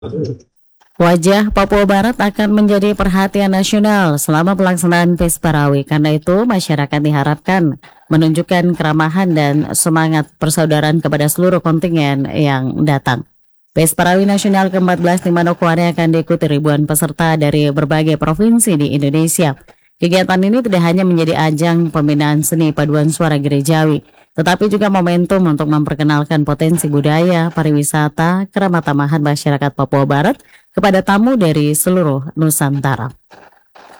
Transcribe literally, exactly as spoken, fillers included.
Wajah Papua Barat akan menjadi perhatian nasional selama pelaksanaan Pes Parawi. Karena itu, masyarakat diharapkan menunjukkan keramahan dan semangat persaudaraan kepada seluruh kontingen yang datang. Pes Parawi Nasional ke empat belas di Manokwari akan diikuti ribuan peserta dari berbagai provinsi di Indonesia. Kegiatan ini tidak hanya menjadi ajang pembinaan seni paduan suara gerejawi, tetapi juga momentum untuk memperkenalkan potensi budaya, pariwisata, keramah tamahan masyarakat Papua Barat kepada tamu dari seluruh Nusantara.